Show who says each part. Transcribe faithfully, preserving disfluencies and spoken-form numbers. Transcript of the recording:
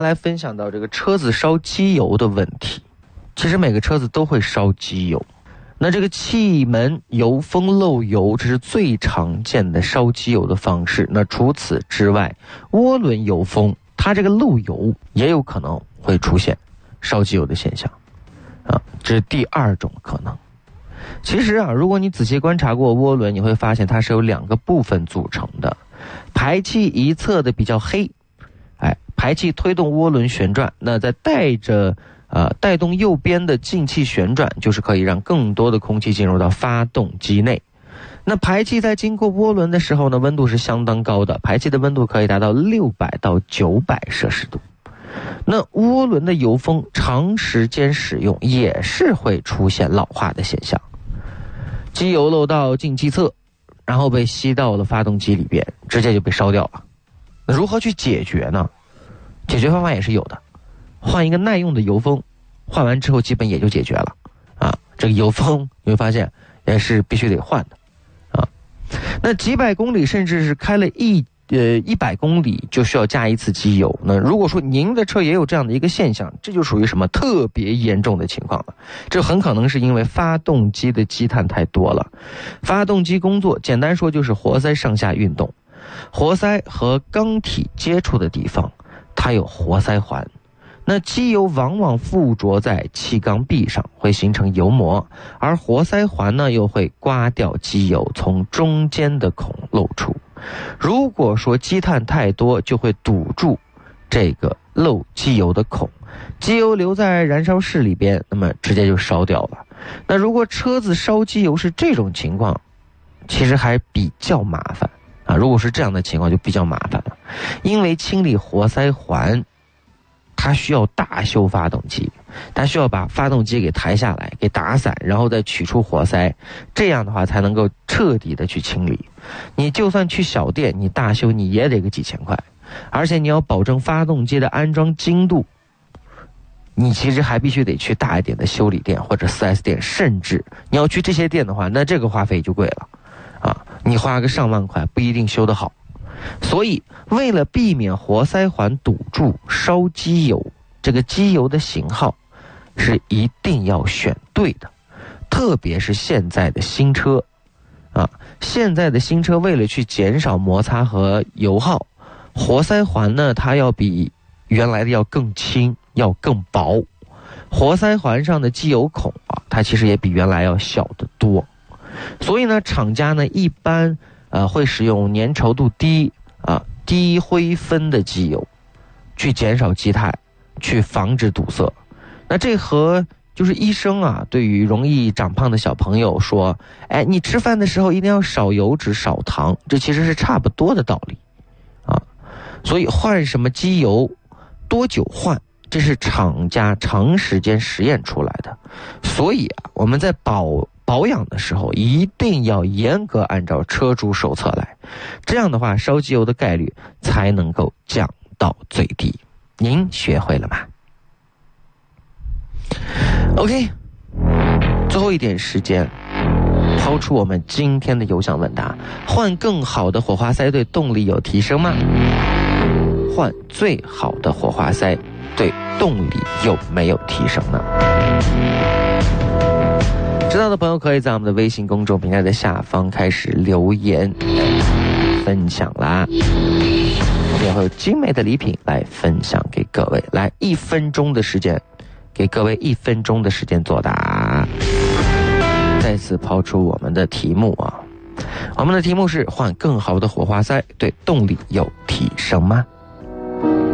Speaker 1: 来分享到这个车子烧机油的问题。其实每个车子都会烧机油，那这个气门油封漏油，这是最常见的烧机油的方式。那除此之外，涡轮油封它这个漏油也有可能会出现烧机油的现象啊，这是第二种可能。其实啊，如果你仔细观察过涡轮，你会发现它是由两个部分组成的，排气一侧的比较黑，哎，排气推动涡轮旋转，那在带着呃带动右边的进气旋转，就是可以让更多的空气进入到发动机内。那排气在经过涡轮的时候呢，温度是相当高的，排气的温度可以达到六百到九百摄氏度。那涡轮的油封长时间使用也是会出现老化的现象，机油漏到进气侧，然后被吸到了发动机里边，直接就被烧掉了。那如何去解决呢？解决方法也是有的，换一个耐用的油封，换完之后基本也就解决了啊。这个油封你会发现也是必须得换的啊。那几百公里甚至是开了一呃一百公里就需要加一次机油。那如果说您的车也有这样的一个现象，这就属于什么特别严重的情况了。这很可能是因为发动机的积碳太多了。发动机工作简单说就是活塞上下运动，活塞和缸体接触的地方它有活塞环，那机油往往附着在气缸壁上，会形成油膜，而活塞环呢又会刮掉机油，从中间的孔漏出。如果说积碳太多，就会堵住这个漏机油的孔，机油留在燃烧室里边，那么直接就烧掉了。那如果车子烧机油是这种情况，其实还比较麻烦啊。如果是这样的情况就比较麻烦了，因为清理活塞环它需要大修发动机，它需要把发动机给抬下来，给打散，然后再取出活塞，这样的话才能够彻底的去清理。你就算去小店，你大修你也得个几千块，而且你要保证发动机的安装精度，你其实还必须得去大一点的修理店或者 四 S 店，甚至你要去这些店的话，那这个花费就贵了啊，你花个上万块不一定修得好。所以为了避免活塞环堵住烧机油，这个机油的型号是一定要选对的。特别是现在的新车啊，现在的新车为了去减少摩擦和油耗，活塞环呢它要比原来的要更轻，要更薄。活塞环上的机油孔啊，它其实也比原来要小得多。所以呢，厂家呢一般呃，会使用粘稠度低啊、低灰分的机油，去减少积碳，去防止堵塞。那这和就是医生啊，对于容易长胖的小朋友说，哎，你吃饭的时候一定要少油脂少糖，这其实是差不多的道理啊。所以换什么机油，多久换，这是厂家长时间实验出来的。所以啊，我们在保保养的时候一定要严格按照车主手册来，这样的话烧机油的概率才能够降到最低。您学会了吗？ OK， 最后一点时间，抛出我们今天的有奖问答：换更好的火花塞对动力有提升吗？换最好的火花塞对动力有没有提升呢？知道的朋友可以在我们的微信公众平台的下方开始留言分享啦，我们也会有精美的礼品来分享给各位。来，一分钟的时间，给各位一分钟的时间作答。再次抛出我们的题目啊，我们的题目是：换更好的火花塞对动力有提升吗？